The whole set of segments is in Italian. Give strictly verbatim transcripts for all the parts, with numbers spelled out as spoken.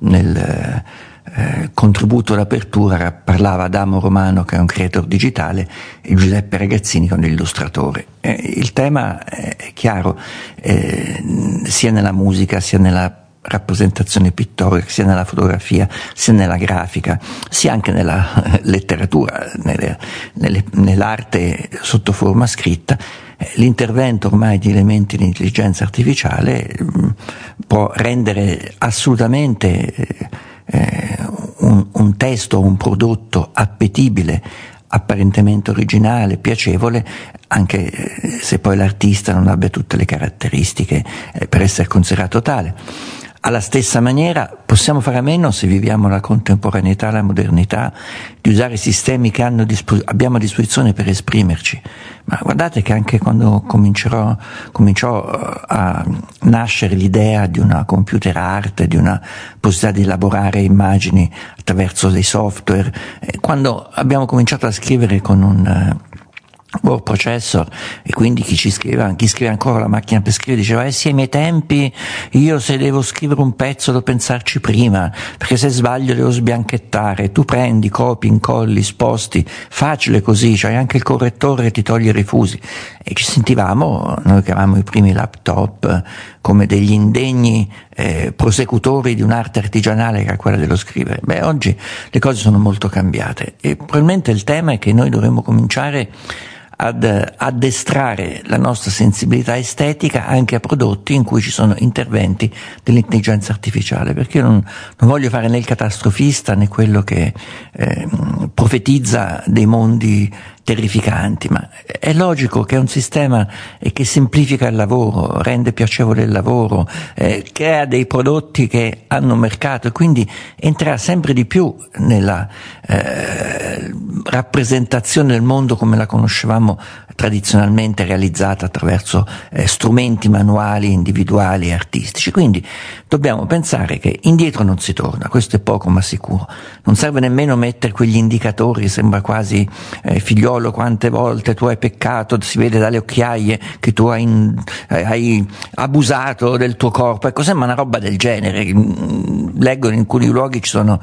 nel eh, contributo d'apertura parlava Adamo Romano, che è un creator digitale, e Giuseppe Ragazzini, che è un illustratore. Eh, il tema è chiaro, eh, sia nella musica, sia nella rappresentazione pittorica, sia nella fotografia, sia nella grafica, sia anche nella letteratura, nelle, nelle, nell'arte sotto forma scritta. L'intervento ormai di elementi di intelligenza artificiale mh, può rendere assolutamente eh, un, un testo o un prodotto appetibile, apparentemente originale, piacevole, anche se poi l'artista non abbia tutte le caratteristiche eh, per essere considerato tale. Alla stessa maniera possiamo fare a meno, se viviamo la contemporaneità, la modernità, di usare i sistemi che hanno dispo- abbiamo a disposizione per esprimerci. Ma guardate che anche quando comincerò, cominciò a nascere l'idea di una computer art, di una possibilità di elaborare immagini attraverso dei software, quando abbiamo cominciato a scrivere con un word processor, e quindi chi ci scriveva, chi scrive ancora la macchina per scrivere diceva eh sì, ai miei tempi io se devo scrivere un pezzo devo pensarci prima, perché se sbaglio devo sbianchettare, tu prendi, copi, incolli, sposti, facile così, c'hai anche il correttore che ti toglie i refusi. E ci sentivamo, noi che avevamo i primi laptop, come degli indegni eh, prosecutori di un'arte artigianale che è quella dello scrivere. Beh, oggi le cose sono molto cambiate e probabilmente il tema è che noi dovremmo cominciare ad addestrare la nostra sensibilità estetica anche a prodotti in cui ci sono interventi dell'intelligenza artificiale, perché io non, non voglio fare né il catastrofista né quello che eh, profetizza dei mondi terrificanti, ma è logico che è un sistema che semplifica il lavoro, rende piacevole il lavoro, eh, crea dei prodotti che hanno mercato e quindi entrerà sempre di più nella eh, rappresentazione del mondo come la conoscevamo tradizionalmente, realizzata attraverso eh, strumenti manuali, individuali e artistici. Quindi dobbiamo pensare che indietro non si torna, questo è poco ma sicuro. Non serve nemmeno mettere quegli indicatori, sembra quasi eh, figliolo, quante volte tu hai peccato, si vede dalle occhiaie che tu hai, in, hai abusato del tuo corpo, ecco, sembra una roba del genere. Leggo in alcuni luoghi ci sono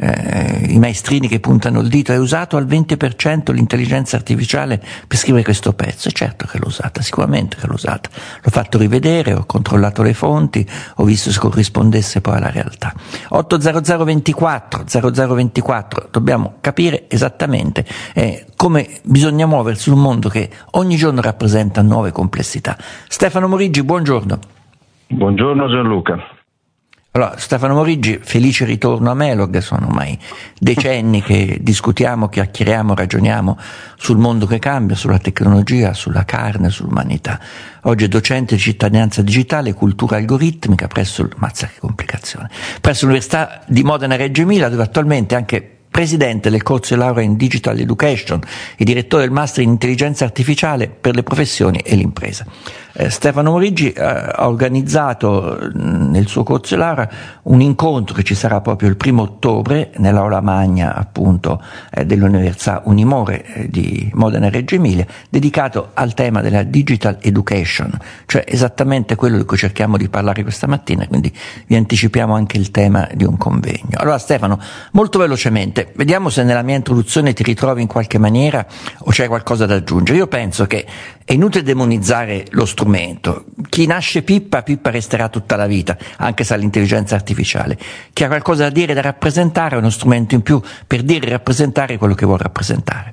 eh, i maestrini che puntano il dito, hai usato al venti per cento l'intelligenza artificiale per scrivere questo pezzo. E certo che l'ho usata, sicuramente che l'ho usata, l'ho fatto rivedere, ho controllato le fonti, ho visto se corrispondesse poi alla realtà. otto zero zero ventiquattro zero zero ventiquattro, dobbiamo capire esattamente eh, come bisogna muoversi in un mondo che ogni giorno rappresenta nuove complessità. Stefano Moriggi, buongiorno. Buongiorno Gianluca. Allora, Stefano Moriggi, felice ritorno a Melog, sono ormai decenni che discutiamo, chiacchieriamo, ragioniamo sul mondo che cambia, sulla tecnologia, sulla carne, sull'umanità. Oggi è docente di cittadinanza digitale e cultura algoritmica presso, mazza che complicazione, presso l'Università di Modena Reggio Emilia, dove attualmente è anche presidente del corso di laurea in Digital Education e direttore del Master in Intelligenza Artificiale per le professioni e l'impresa. Eh, Stefano Moriggi eh, ha organizzato mh, nel suo corso di laurea un incontro che ci sarà proprio il primo ottobre nell'aula magna appunto eh, dell'Università Unimore eh, di Modena Reggio Emilia, dedicato al tema della Digital Education, cioè esattamente quello di cui cerchiamo di parlare questa mattina, quindi vi anticipiamo anche il tema di un convegno. Allora Stefano, molto velocemente, vediamo se nella mia introduzione ti ritrovi in qualche maniera o c'è qualcosa da aggiungere. Io penso che è inutile demonizzare lo strumento. Chi nasce pippa, pippa resterà tutta la vita, anche se ha l'intelligenza artificiale. Chi ha qualcosa da dire, da rappresentare, è uno strumento in più per dire e rappresentare quello che vuole rappresentare.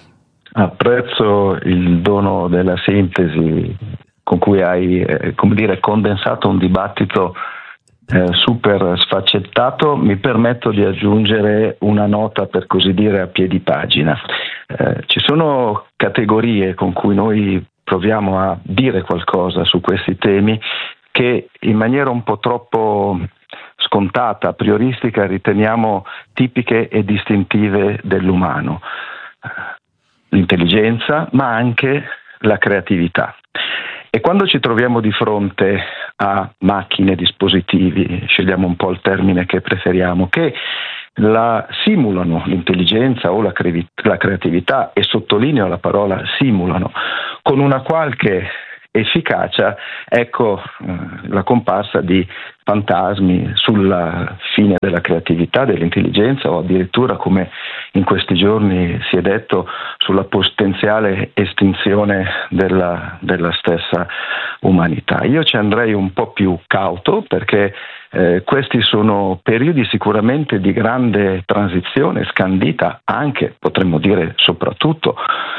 Apprezzo il dono della sintesi con cui hai, eh, come dire, condensato un dibattito Eh, super sfaccettato. Mi permetto di aggiungere una nota, per così dire, a piedi pagina. Eh, ci sono categorie con cui noi proviamo a dire qualcosa su questi temi che in maniera un po' troppo scontata, prioristica, riteniamo tipiche e distintive dell'umano. L'intelligenza, ma anche la creatività. E quando ci troviamo di fronte a macchine, dispositivi, scegliamo un po' il termine che preferiamo, che la simulano, l'intelligenza o la, cre- la creatività, e sottolineo la parola simulano, con una qualche efficacia, ecco eh, la comparsa di fantasmi sulla fine della creatività, dell'intelligenza, o addirittura, come in questi giorni si è detto, sulla potenziale estinzione della, della stessa umanità. Io ci andrei un po' più cauto, perché eh, questi sono periodi sicuramente di grande transizione, scandita anche, potremmo dire soprattutto,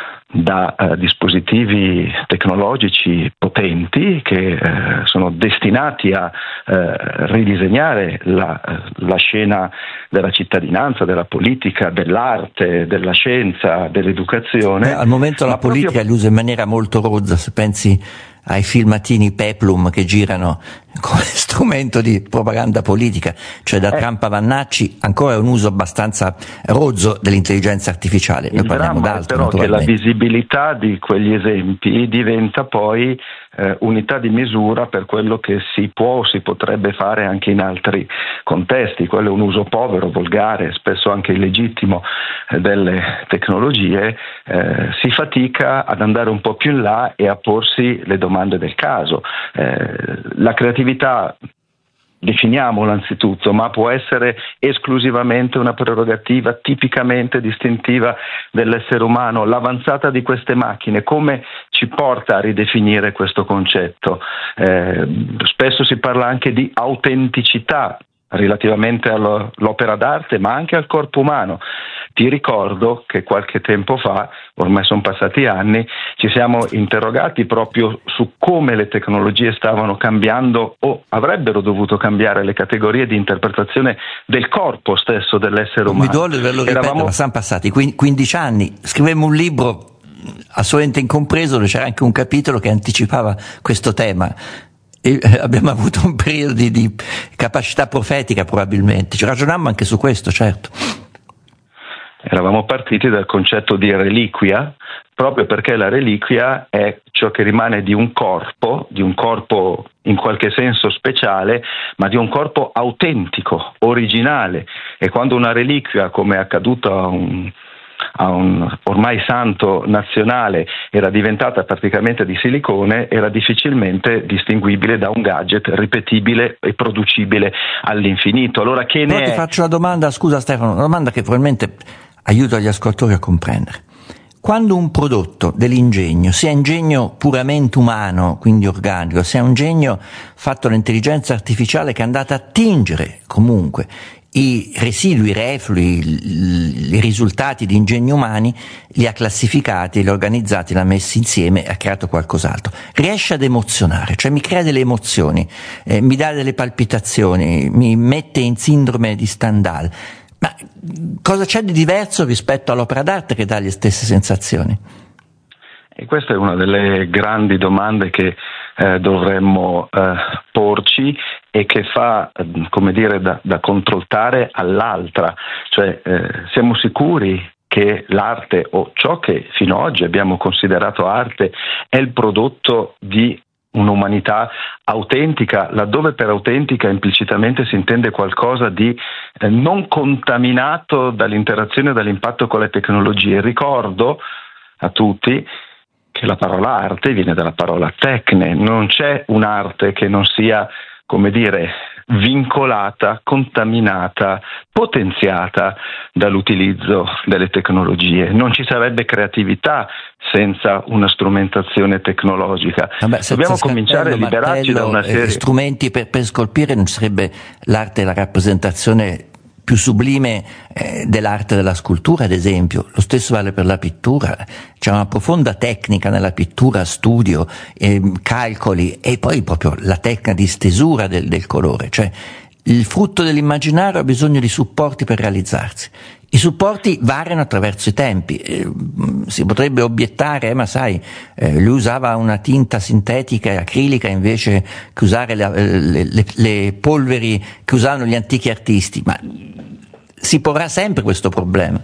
da eh, dispositivi tecnologici potenti che eh, sono destinati a eh, ridisegnare la, la scena della cittadinanza, della politica, dell'arte, della scienza, dell'educazione. Eh, al momento la politica proprio... è l'usa in maniera molto rozza, se pensi ai filmatini Peplum che girano come strumento di propaganda politica, cioè da eh. Trump a Vannacci, ancora è un uso abbastanza rozzo dell'intelligenza artificiale. Noi Il parliamo dramma d'altro, è però che la visibilità di quegli esempi diventa poi eh, unità di misura per quello che si può o si potrebbe fare anche in altri contesti. Quello è un uso povero, volgare, spesso anche illegittimo eh, delle tecnologie. Eh, si fatica ad andare un po' più in là e a porsi le domande del caso. Eh, la creatività, definiamola anzitutto, ma può essere esclusivamente una prerogativa tipicamente distintiva dell'essere umano. L'avanzata di queste macchine come ci porta a ridefinire questo concetto? Eh, spesso si parla anche di autenticità relativamente all'opera d'arte, ma anche al corpo umano. Ti ricordo che qualche tempo fa, ormai sono passati anni, ci siamo interrogati proprio su come le tecnologie stavano cambiando o avrebbero dovuto cambiare le categorie di interpretazione del corpo stesso dell'essere umano. Mi duole doverlo ripetere, Eravamo... ma sono passati quindici anni, scrivemmo un libro assolutamente incompreso, dove c'era anche un capitolo che anticipava questo tema. E abbiamo avuto un periodo di, di capacità profetica, probabilmente. Ci ragionammo anche su questo, certo. Eravamo partiti dal concetto di reliquia, proprio perché la reliquia è ciò che rimane di un corpo, di un corpo in qualche senso speciale, ma di un corpo autentico, originale. E quando una reliquia, come è accaduto a un a un ormai santo nazionale, era diventata praticamente di silicone, era difficilmente distinguibile da un gadget ripetibile e producibile all'infinito. Allora che ne Però ti è... faccio una domanda, scusa Stefano, una domanda che probabilmente aiuta gli ascoltatori a comprendere. Quando un prodotto dell'ingegno, sia ingegno puramente umano, quindi organico, sia un ingegno fatto dall'intelligenza artificiale che è andata a tingere comunque i residui, i reflui, i risultati di ingegni umani, li ha classificati, li ha organizzati, li ha messi insieme e ha creato qualcos'altro. Riesce ad emozionare, cioè mi crea delle emozioni, eh, mi dà delle palpitazioni, mi mette in sindrome di Stendhal. Ma cosa c'è di diverso rispetto all'opera d'arte che dà le stesse sensazioni? E questa è una delle grandi domande che eh, dovremmo eh, porci e che fa, eh, come dire, da, da contraltare all'altra. Cioè, eh, siamo sicuri che l'arte, o ciò che fino ad oggi abbiamo considerato arte, è il prodotto di un'umanità autentica, laddove per autentica implicitamente si intende qualcosa di eh, non contaminato dall'interazione e dall'impatto con le tecnologie. Ricordo a tutti che la parola arte viene dalla parola tecne, non c'è un'arte che non sia, come dire, vincolata, contaminata, potenziata dall'utilizzo delle tecnologie. Non ci sarebbe creatività senza una strumentazione tecnologica. Vabbè, dobbiamo cominciare a liberarci da una serie di strumenti per, per scolpire. Non sarebbe l'arte la rappresentazione più sublime eh, dell'arte della scultura, ad esempio. Lo stesso vale per la pittura. C'è una profonda tecnica nella pittura, studio, eh, calcoli e poi proprio la tecnica di stesura del, del colore. Cioè il frutto dell'immaginario ha bisogno di supporti per realizzarsi. I supporti variano attraverso i tempi. Eh, si potrebbe obiettare, eh, ma sai, eh, lui usava una tinta sintetica e acrilica invece che usare le, le, le, le polveri che usavano gli antichi artisti, ma si porrà sempre questo problema.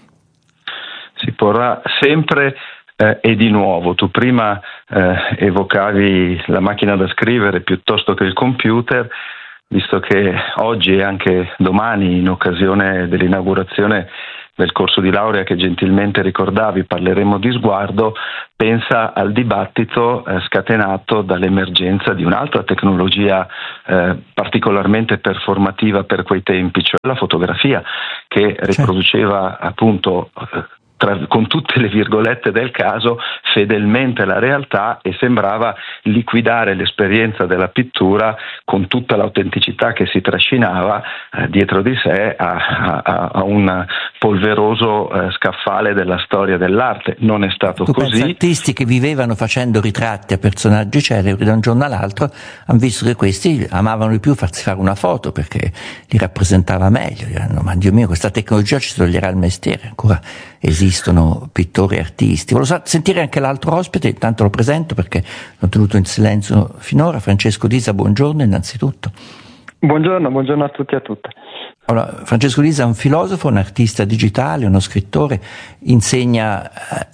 Si porrà sempre eh, e di nuovo. Tu prima eh, evocavi la macchina da scrivere piuttosto che il computer, visto che oggi e anche domani, in occasione dell'inaugurazione del corso di laurea che gentilmente ricordavi, parleremo di sguardo, pensa al dibattito eh, scatenato dall'emergenza di un'altra tecnologia eh, particolarmente performativa per quei tempi, cioè la fotografia, che riproduceva appunto eh, Tra, con tutte le virgolette del caso, fedelmente la realtà, e sembrava liquidare l'esperienza della pittura con tutta l'autenticità che si trascinava eh, dietro di sé a, a, a un polveroso eh, scaffale della storia dell'arte. Non è stato tu così. Pensi, artisti che vivevano facendo ritratti a personaggi celebri, da un giorno all'altro hanno visto che questi amavano di più farsi fare una foto perché li rappresentava meglio. Diranno, ma Dio mio, questa tecnologia ci toglierà il mestiere. Ancora esistono pittori e artisti. Volevo sentire anche l'altro ospite, intanto lo presento perché l'ho tenuto in silenzio finora. Francesco Disa, buongiorno innanzitutto. Buongiorno, buongiorno a tutti e a tutte. Allora, Francesco Disa è un filosofo, un artista digitale, uno scrittore, insegna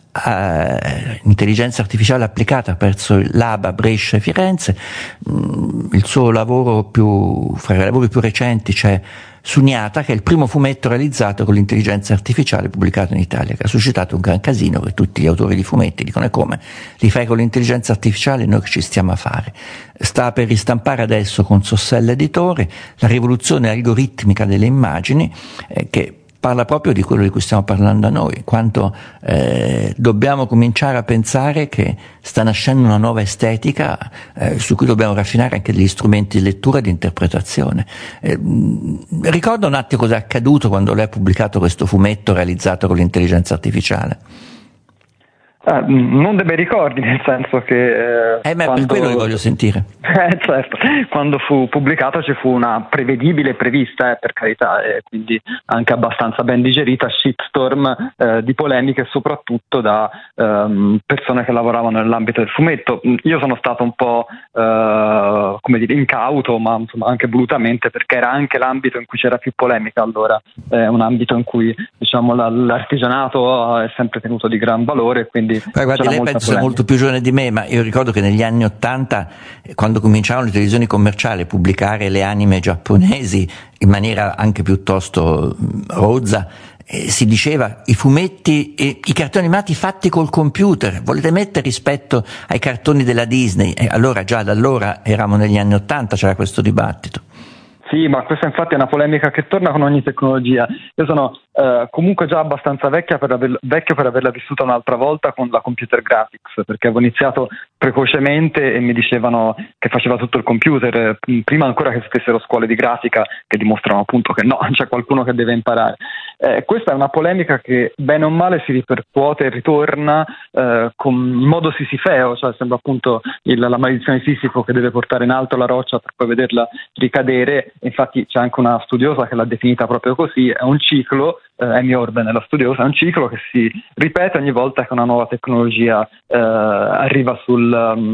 eh, intelligenza artificiale applicata presso il Lab Brescia e Firenze. Il suo lavoro più, fra i lavori più recenti c'è Sugnata, che è il primo fumetto realizzato con l'intelligenza artificiale pubblicato in Italia, che ha suscitato un gran casino, perché tutti gli autori di fumetti dicono: e come li fai con l'intelligenza artificiale, noi che ci stiamo a fare? Sta per ristampare adesso con Sossella Editore La rivoluzione algoritmica delle immagini, eh, che parla proprio di quello di cui stiamo parlando noi, quanto eh, dobbiamo cominciare a pensare che sta nascendo una nuova estetica eh, su cui dobbiamo raffinare anche degli strumenti di lettura e di interpretazione. Eh, ricorda un attimo cosa è accaduto quando lei ha pubblicato questo fumetto realizzato con l'intelligenza artificiale. Eh, non dei bei ricordi, nel senso che eh, eh ma quando... per quello che voglio sentire. Eh, certo, quando fu pubblicato ci fu una prevedibile, prevista, eh, per carità, e quindi anche abbastanza ben digerita shitstorm eh, di polemiche, soprattutto da ehm, persone che lavoravano nell'ambito del fumetto. Io sono stato un po' eh, come dire incauto, ma insomma anche volutamente, perché era anche l'ambito in cui c'era più polemica. Allora è un ambito in cui, diciamo, la, l'artigianato è sempre tenuto di gran valore, quindi Beh, guardi, lei penso sia molto più giovane di me, ma io ricordo che negli anni Ottanta, quando cominciavano le televisioni commerciali a pubblicare le anime giapponesi in maniera anche piuttosto rozza, eh, si diceva i fumetti e i cartoni animati fatti col computer, volete mettere rispetto ai cartoni della Disney? E allora già da allora eravamo negli anni Ottanta, c'era questo dibattito. Sì, ma questa infatti è una polemica che torna con ogni tecnologia. Io sono eh, comunque già abbastanza vecchia per aver, vecchio per averla vissuta un'altra volta con la computer graphics, perché avevo iniziato precocemente e mi dicevano che faceva tutto il computer, prima ancora che stessero scuole di grafica che dimostrano appunto che no, c'è qualcuno che deve imparare. Eh, questa è una polemica che bene o male si ripercuote e ritorna eh, con, in modo sisifeo, cioè sembra appunto il, la maledizione di Sisifo che deve portare in alto la roccia per poi vederla ricadere. Infatti c'è anche una studiosa che l'ha definita proprio così, è un ciclo, eh, Amy Orben è la studiosa, è un ciclo che si ripete ogni volta che una nuova tecnologia eh, arriva sul,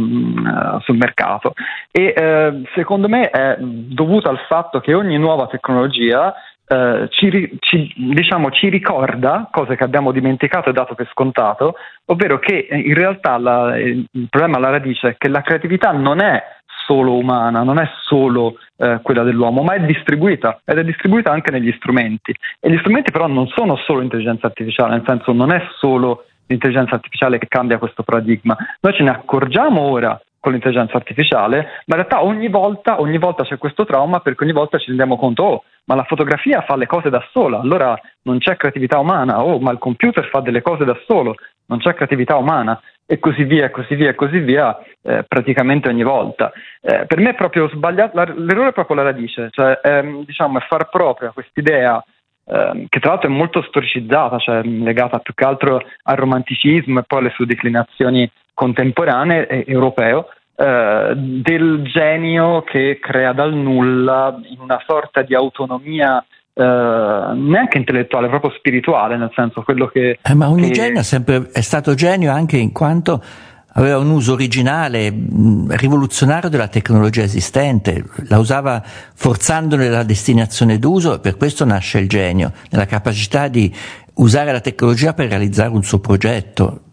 um, sul mercato, e eh, secondo me è dovuto al fatto che ogni nuova tecnologia Uh, ci, ci, diciamo, ci ricorda cose che abbiamo dimenticato e dato per scontato, ovvero che in realtà la, il problema alla radice è che la creatività non è solo umana, non è solo uh, quella dell'uomo, ma è distribuita, ed è distribuita anche negli strumenti, e gli strumenti però non sono solo intelligenza artificiale, nel senso non è solo l'intelligenza artificiale che cambia questo paradigma. Noi ce ne accorgiamo ora con l'intelligenza artificiale, ma in realtà ogni volta, ogni volta c'è questo trauma, perché ogni volta ci rendiamo conto: oh, ma la fotografia fa le cose da sola, allora non c'è creatività umana. Oh, ma il computer fa delle cose da solo, non c'è creatività umana, e così via, e così via, e così via, eh, praticamente ogni volta. Eh, per me è proprio sbagliato, l'errore è proprio la radice, cioè ehm, diciamo è far propria quest'idea, eh, che tra l'altro è molto storicizzata, cioè legata più che altro al romanticismo e poi alle sue declinazioni contemporanee e europeo, eh, del genio che crea dal nulla in una sorta di autonomia eh, neanche intellettuale, proprio spirituale, nel senso quello che... Eh, ma ogni che... genio è sempre è stato genio anche in quanto aveva un uso originale, mh, rivoluzionario della tecnologia esistente, la usava forzandone la destinazione d'uso, e per questo nasce il genio, nella capacità di usare la tecnologia per realizzare un suo progetto.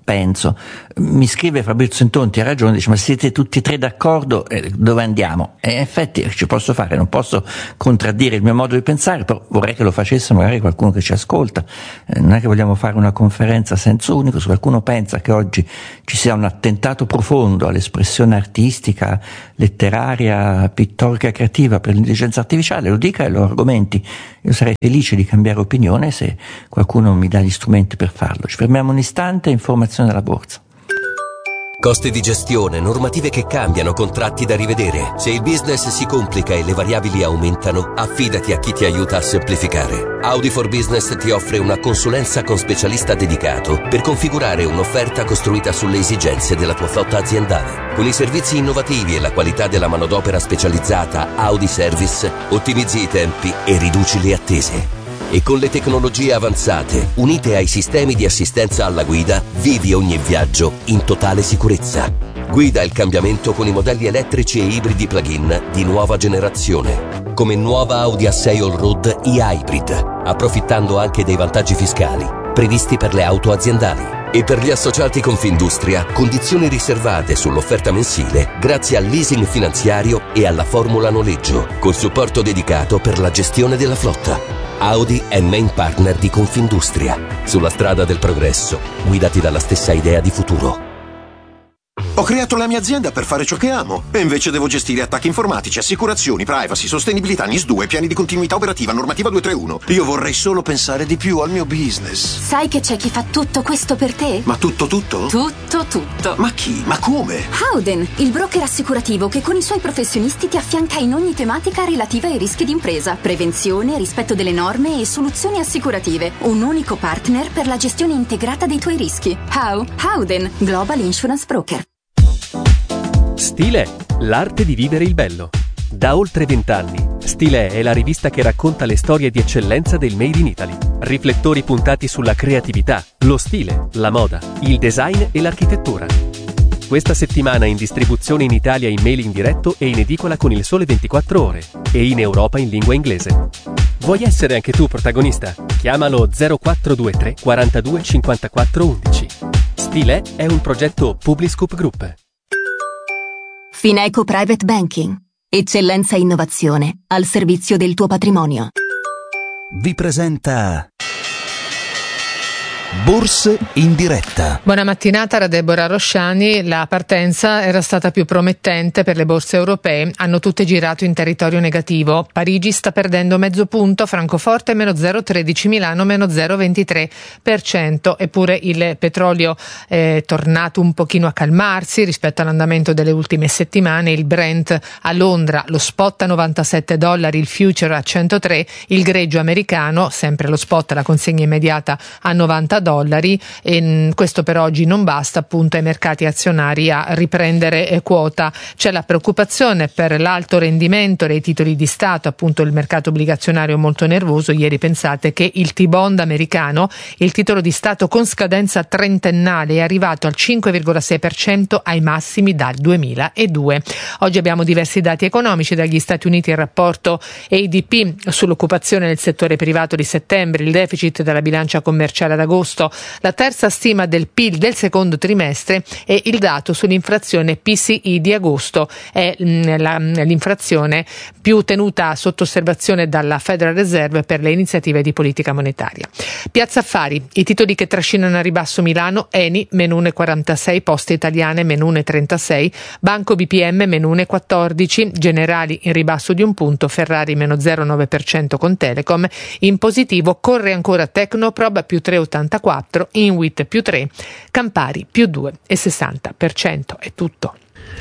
penso. Mi scrive Fabrizio Sentonti, ha ragione, dice: ma siete tutti e tre d'accordo, eh, dove andiamo? E in effetti ci posso fare, non posso contraddire il mio modo di pensare, però vorrei che lo facesse magari qualcuno che ci ascolta. Eh, non è che vogliamo fare una conferenza a senso unico. Se qualcuno pensa che oggi ci sia un attentato profondo all'espressione artistica, letteraria, pittorica e creativa per l'intelligenza artificiale, lo dica e lo argomenti. Io sarei felice di cambiare opinione se qualcuno mi dà gli strumenti per farlo. Ci fermiamo un istante, informazione dalla borsa. Costi di gestione, normative che cambiano, contratti da rivedere. Se il business si complica e le variabili aumentano, affidati a chi ti aiuta a semplificare. Audi for Business ti offre una consulenza con specialista dedicato per configurare un'offerta costruita sulle esigenze della tua flotta aziendale. Con i servizi innovativi e la qualità della manodopera specializzata Audi Service, ottimizzi i tempi e riduci le attese. E con le tecnologie avanzate, unite ai sistemi di assistenza alla guida, vivi ogni viaggio in totale sicurezza. Guida il cambiamento con i modelli elettrici e ibridi plug-in di nuova generazione, come nuova Audi A sei Allroad e-Hybrid, approfittando anche dei vantaggi fiscali previsti per le auto aziendali. E per gli associati Confindustria, condizioni riservate sull'offerta mensile grazie al leasing finanziario e alla formula noleggio, col supporto dedicato per la gestione della flotta. Audi è main partner di Confindustria. Sulla strada del progresso, guidati dalla stessa idea di futuro. Ho creato la mia azienda per fare ciò che amo e invece devo gestire attacchi informatici, assicurazioni, privacy, sostenibilità, N I S due, piani di continuità operativa, normativa duecentotrentuno. Io vorrei solo pensare di più al mio business. Sai che c'è chi fa tutto questo per te? Ma tutto tutto? Tutto tutto. Ma chi? Ma come? Howden, il broker assicurativo che con i suoi professionisti ti affianca in ogni tematica relativa ai rischi d'impresa, prevenzione, rispetto delle norme e soluzioni assicurative. Un unico partner per la gestione integrata dei tuoi rischi. How? Howden, Global Insurance Broker. Stile, l'arte di vivere il bello. Da oltre vent'anni, Stile è la rivista che racconta le storie di eccellenza del Made in Italy. Riflettori puntati sulla creatività, lo stile, la moda, il design e l'architettura. Questa settimana in distribuzione in Italia in mailing diretto e in edicola con Il Sole ventiquattro Ore e in Europa in lingua inglese. Vuoi essere anche tu protagonista? Chiamalo zero quattro due tre quarantadue cinquantaquattro undici. Stile è un progetto Publiscoop Group. Fineco Private Banking. Eccellenza e innovazione al servizio del tuo patrimonio. Vi presenta Borse in diretta. Buona mattinata da Deborah Rosciani. La partenza era stata più promettente per le borse europee, hanno tutte girato in territorio negativo. Parigi sta perdendo mezzo punto, Francoforte meno zero virgola tredici, Milano meno zero virgola ventitré per cento, eppure il petrolio è tornato un pochino a calmarsi rispetto all'andamento delle ultime settimane. Il Brent a Londra, lo spot a novantasette dollari, il future a centotré, il greggio americano, sempre lo spot, la consegna immediata a novanta dollari, e questo per oggi non basta appunto ai mercati azionari a riprendere quota. C'è la preoccupazione per l'alto rendimento dei titoli di Stato, appunto il mercato obbligazionario molto nervoso. Ieri pensate che il T-bond americano, il titolo di Stato con scadenza trentennale, è arrivato al cinque virgola sei per cento, ai massimi dal duemiladue. Oggi abbiamo diversi dati economici dagli Stati Uniti, il rapporto A D P sull'occupazione nel settore privato di settembre, il deficit della bilancia commerciale ad agosto, la terza stima del P I L del secondo trimestre e il dato sull'inflazione P C I di agosto. È la, l'inflazione più tenuta sotto osservazione dalla Federal Reserve per le iniziative di politica monetaria. Piazza Affari, i titoli che trascinano a ribasso Milano: Eni meno uno virgola quarantasei, Poste Italiane meno uno virgola trentasei, Banco B P M meno uno virgola quattordici, Generali in ribasso di un punto, Ferrari meno zero virgola nove per cento con Telecom. In positivo corre ancora Tecnoprob più tre virgola ottantaquattro, Inwit più tre, Campari più due virgola sessanta per cento. È tutto.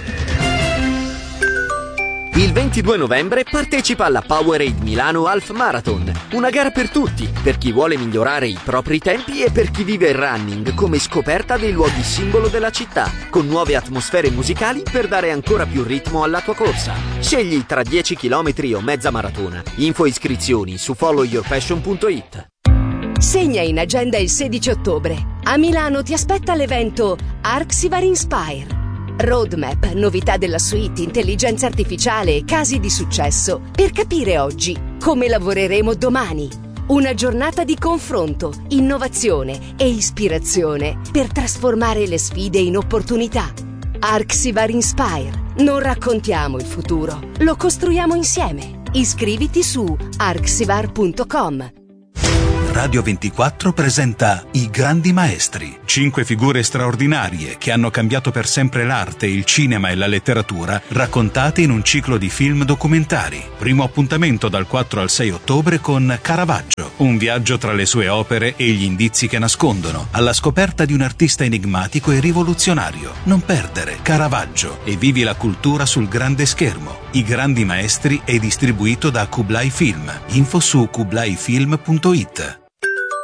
Il ventidue novembre partecipa alla Powerade Milano Half Marathon, una gara per tutti, per chi vuole migliorare i propri tempi e per chi vive il running come scoperta dei luoghi simbolo della città, con nuove atmosfere musicali per dare ancora più ritmo alla tua corsa. Scegli tra dieci chilometri o mezza maratona. Info e iscrizioni su follow your passion punto it. Segna in agenda il sedici ottobre. A Milano ti aspetta l'evento Arxivar Inspire. Roadmap, novità della suite, intelligenza artificiale e casi di successo per capire oggi come lavoreremo domani. Una giornata di confronto, innovazione e ispirazione per trasformare le sfide in opportunità. Arxivar Inspire. Non raccontiamo il futuro, lo costruiamo insieme. Iscriviti su arxivar punto com. Radio ventiquattro presenta I Grandi Maestri. Cinque figure straordinarie che hanno cambiato per sempre l'arte, il cinema e la letteratura, raccontate in un ciclo di film documentari. Primo appuntamento dal quattro al sei ottobre con Caravaggio. Un viaggio tra le sue opere e gli indizi che nascondono, alla scoperta di un artista enigmatico e rivoluzionario. Non perdere Caravaggio e vivi la cultura sul grande schermo. I Grandi Maestri è distribuito da Kublai Film. Info su kublai film punto it.